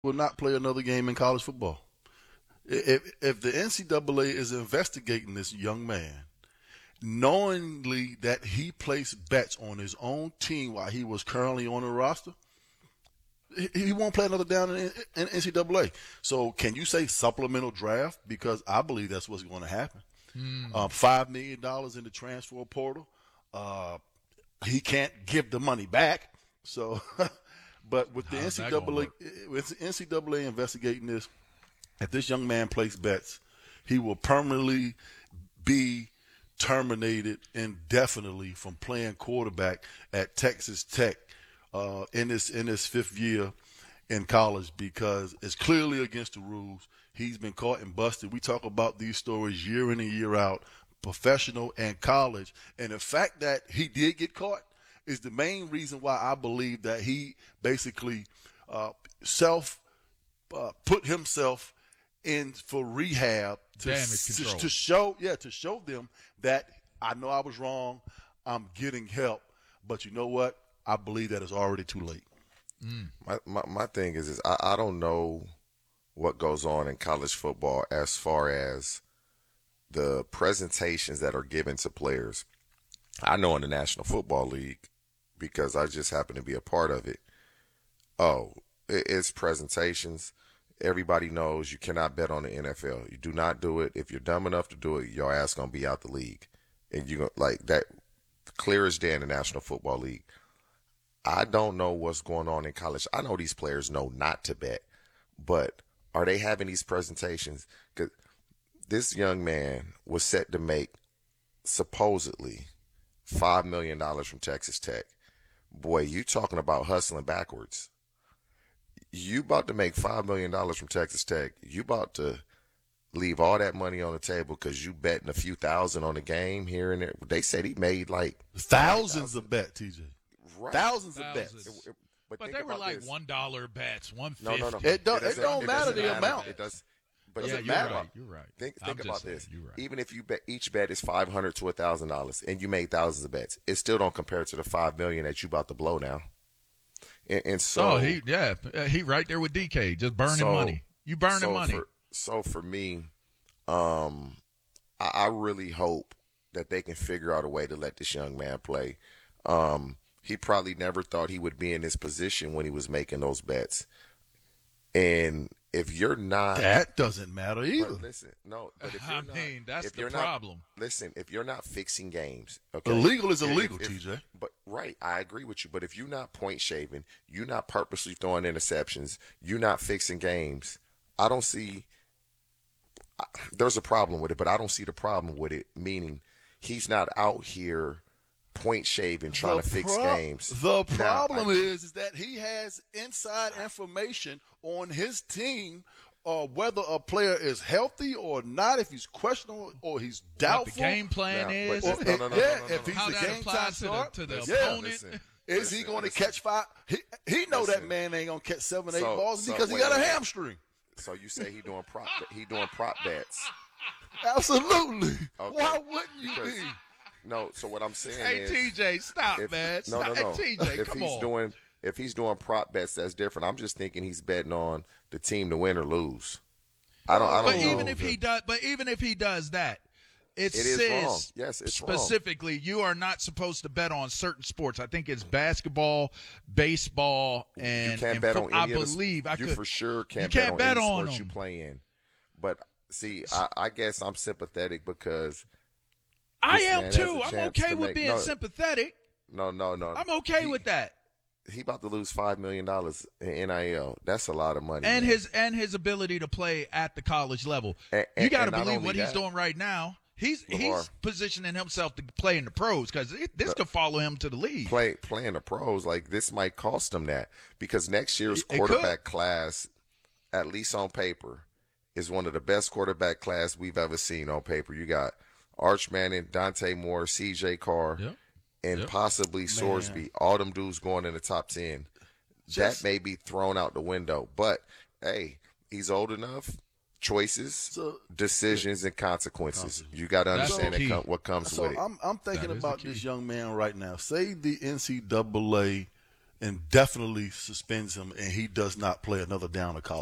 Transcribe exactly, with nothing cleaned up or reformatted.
will not play another game in college football. If, if the N C double A is investigating this young man, knowingly that he placed bets on his own team while he was currently on the roster, he, he won't play another down in, in N C double A. So can you say supplemental draft? Because I believe that's what's going to happen. Mm. Um, Five million dollars in the transfer portal. Uh, he can't give the money back. So, but with the N C double A, with the N C double A investigating this, if this young man places bets, he will permanently be terminated indefinitely from playing quarterback at Texas Tech uh, in this in his fifth year in college, because it's clearly against the rules. He's been caught and busted. We talk about these stories year in and year out, professional and college, and the fact that he did get caught is the main reason why I believe that he basically uh, self uh, put himself in for rehab to, to, to show, yeah, to show them that I know I was wrong. I'm getting help, but you know what? I believe that it's already too late. Mm. My, my my thing is, is I, I don't know what goes on in college football as far as the presentations that are given to players. I know in the National Football League, because I just happen to be a part of it. Oh, it, it's presentations. Everybody knows you cannot bet on the N F L. You do not do it. If you're dumb enough to do it, your ass gonna be out the league, and you like that. Clear as day in the National Football League. I don't know what's going on in college. I know these players know not to bet, but are they having these presentations? Because this young man was set to make supposedly five million dollars from Texas Tech. Boy, you talking about hustling backwards. You about to make five million dollars from Texas Tech. You about to leave all that money on the table because you betting a few thousand on the game here and there. They said he made like thousands of bets, T J. Right. Thousands, thousands of bets. It, it, but but they were like this. one dollar bets, one fifty. No, no, no. It don't. It, It don't it matter the matter. amount. It does. But Yeah, doesn't you're matter. right. You're right. Think I'm think just about saying, this. you're right. Even if you bet each bet is five hundred to a thousand dollars, and you made thousands of bets, it still don't compare to the five million that you about to blow now. And, and so, oh, he yeah, uh, he right there with D K, just burning so, money. You burning so money. For, so for me, um, I, I really hope that they can figure out a way to let this young man play. Um, he probably never thought he would be in this position when he was making those bets. And if you're not, that doesn't matter either. But listen, no. But if you're I not, mean, that's if the you're problem. Not, listen, if you're not fixing games, okay, illegal is if- illegal, if- T J. But right, I agree with you. But if you're not point shaving, you're not purposely throwing interceptions, you're not fixing games. I don't see. I, there's a problem with it, but I don't see the problem with it. Meaning, he's not out here point shaving trying The to fix pro- games. The problem Now, I- is, is that he has inside information on his team, uh, whether a player is healthy or not, if he's questionable or he's What doubtful. the game plan Now, is. but- Or, No, no, no, yeah, no, no, if no. he's How the that game time applies to the, start, to the yeah. opponent. Listen, Is he listen, going to listen. catch five? He, he know that Listen. man ain't going to catch seven, eight So- balls so because he wait got a a minute. hamstring. So you say he doing prop? He doing prop bets? Absolutely. Okay. Why wouldn't you Because- be? No. So what I'm saying Hey, is, T J, stop, if, man. no, Stop. no, no. Hey, T J, if come he's on. doing if he's doing prop bets, that's different. I'm just thinking he's betting on the team to win or lose. I don't. I don't But know. even if he does, but even if he does that, it, It is says wrong. Yes, it's wrong. specifically you are not supposed to bet on certain sports. I think it's basketball, baseball, and you can't and bet fo- on I any of the- believe I you could. for sure can't, you can't bet, bet on any on sports you them. play in. But see, I, I guess I'm sympathetic because I this am man has a too. I'm chance okay to with make- being no, sympathetic. No, no, no. I'm okay He- with that. He about to lose five million dollars in N I L. That's a lot of money. And man. his and his ability to play at the college level. And- you and- got to and not believe only what he's that- doing right now. He's LeVar. he's positioning himself to play in the pros because this could follow him to the league. play playing the pros, like this might cost him that because next year's It- it quarterback class, at least on paper, is one of the best quarterback class we've ever seen on paper. You got Arch Manning, Dante Moore, C J Carr, Yep. and Yep. possibly Sorsby. All them dudes going in the top ten. Just- that may be thrown out the window. But hey, he's old enough. Choices, So- decisions, and consequences. You got to That's understand the that key. com- what comes So with it. I'm I'm thinking That is the about key. this young man right now. Say the N C double A indefinitely suspends him, and he does not play another down of college